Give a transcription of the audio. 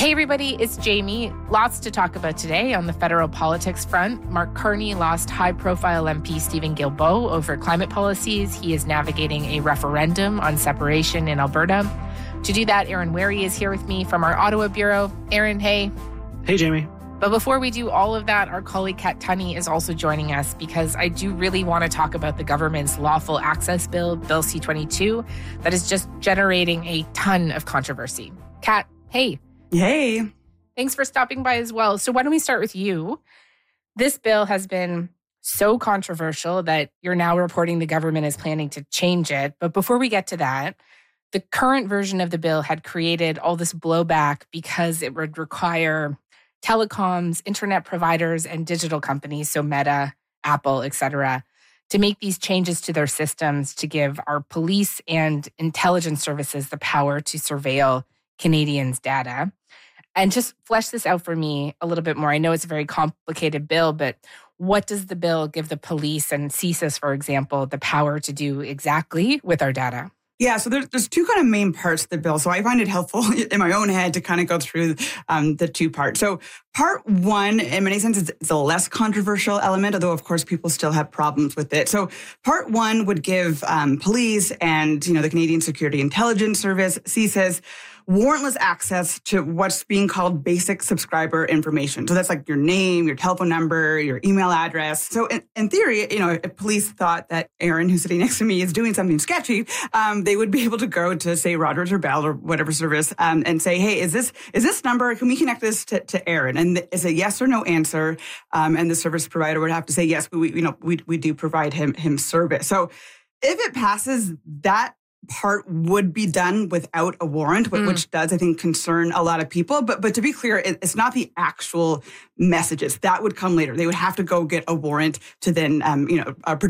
Hey everybody, it's Jamie. Lots to talk about today on the federal politics front. Mark Carney lost high-profile MP Stephen Guilbeault over climate policies. He is navigating a referendum on separation in Alberta. To do that, Aaron Wary is here with me from our Ottawa bureau. Aaron, hey. Hey, Jamie. But before we do all of that, our colleague Kat Tunney is also joining us because I do really want to talk about the government's lawful access bill, Bill C-22, that is just generating a ton of controversy. Kat, hey. Hey. Thanks for stopping by as well. So why don't we start with you? This bill has been so controversial that you're now reporting the government is planning to change it. But before we get to that, the current version of the bill had created all this blowback because it would require telecoms, internet providers, and digital companies, so Meta, Apple, et cetera, to make these changes to their systems to give our police and intelligence services the power to surveil Canadians' data. And just flesh this out for me a little bit more. I know it's a very complicated bill, but what does the bill give the police and CSIS, for example, the power to do exactly with our data? Yeah, so there's two kind of main parts to the bill. So I find it helpful in my own head to kind of go through the two parts. So part one, in many senses, it's a less controversial element, although, of course, people still have problems with it. So part one would give police and, the Canadian Security Intelligence Service, CSIS, warrantless access to what's being called basic subscriber information. So that's like your name, your telephone number, your email address. So in theory, if police thought that Aaron, who's sitting next to me, is doing something sketchy, they would be able to go to, say, Rogers or Bell or whatever service and say, hey, is this number, can we connect this to Aaron? And it's a yes or no answer. And the service provider would have to say, yes, we do provide him service. So if it passes, that part would be done without a warrant, which does, I think, concern a lot of people. But to be clear, it's not the actual messages. That would come later. They would have to go get a warrant to then, protect